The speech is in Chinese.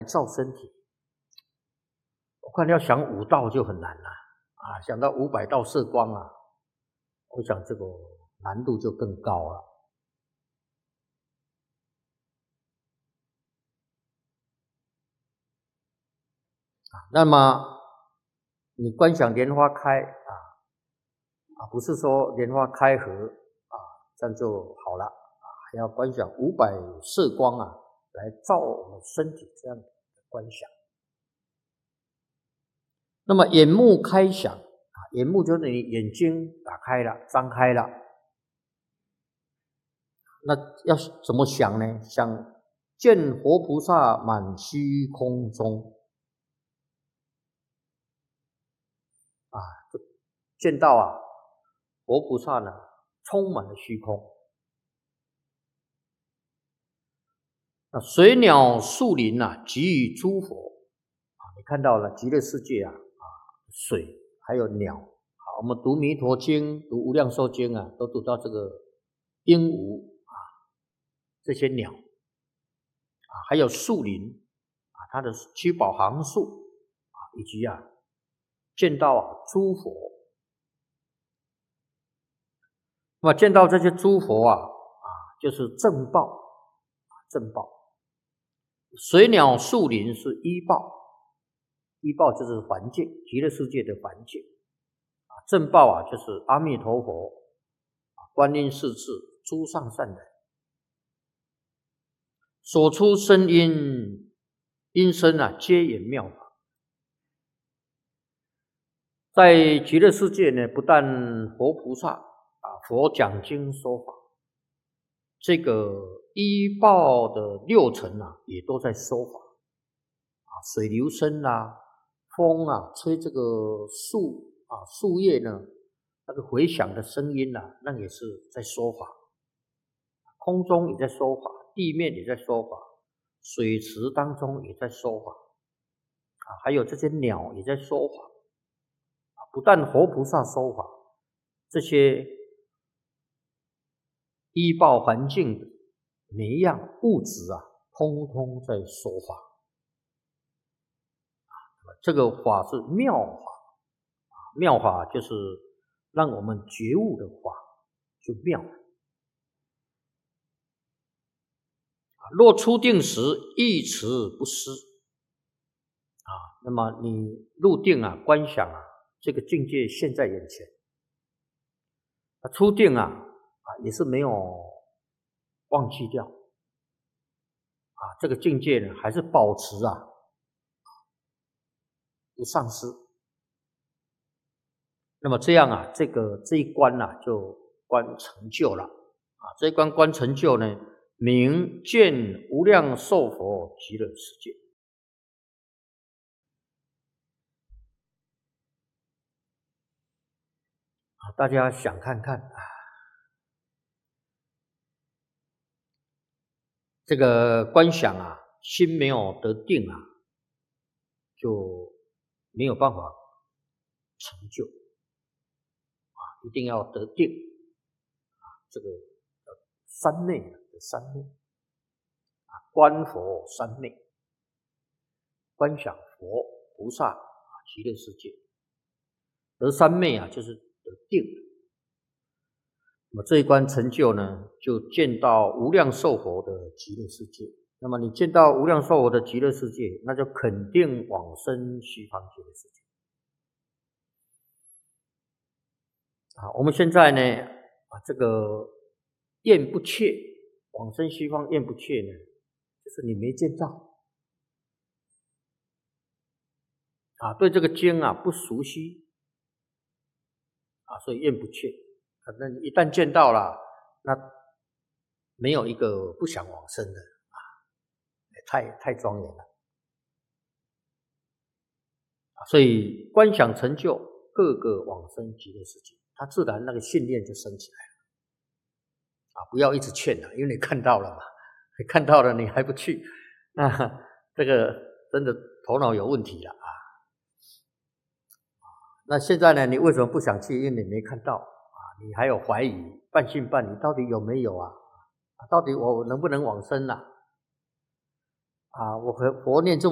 造身体，我看要想5道就很难了想到500道色光我想这个难度就更高了那么你观想莲花开不是说莲花开合这样就好了还要观想500色光来照我们身体这样的观想。那么眼目开想眼目就是你眼睛打开了张开了，那要怎么想呢？想见活菩萨满虚空中见到活菩萨呢充满了虚空。那水鸟树林给予诸佛你看到了极乐世界水还有鸟我们读弥陀经读无量寿经都读到这个鹦鹉这些鸟还有树林它的七宝行树以及见到诸佛。那么见到这些诸佛就是正报正报。水鸟树林是依报，依报就是环境，极乐世界的环境正报就是阿弥陀佛观音世智诸上善人所出声音，音声皆言妙法。在极乐世界呢，不但活菩萨佛讲经说法，这个依报的6层也都在说法水流声风吹这个树叶呢，那个回响的声音那也是在说法。空中也在说法，地面也在说法，水池当中也在说法还有这些鸟也在说法不但活菩萨说法，这些依报环境的每一样物质通通在说法这个法是妙法妙法就是让我们觉悟的法，就妙若初定时一持不失那么你入定观想这个境界现在眼前初定也是没有忘记掉这个境界呢还是保持不丧失。那么这样这一关就观成就了这一关观成就呢，名见无量寿佛极乐世界。大家想看看这个观想心没有得定就没有办法成就一定要得定这个三昧的三昧观佛三昧，观想佛菩萨极乐世界。得三昧就是得定。那么这一关成就呢，就见到无量寿佛的极乐世界。那么你见到无量寿佛的极乐世界，那就肯定往生西方极乐世界。我们现在呢这个厌不切，往生西方厌不切呢，就是你没见到对这个经不熟悉所以厌不切。那你一旦见到了，那没有一个不想往生的太庄严了所以观想成就，各个往生极乐世界，他自然那个信念就升起来了不要一直劝因为你看到了嘛，你看到了你还不去，那这个真的头脑有问题了那现在呢，你为什么不想去？因为你没看到你还有怀疑，半信半疑，到底有没有到底我能不能往生我和佛念这么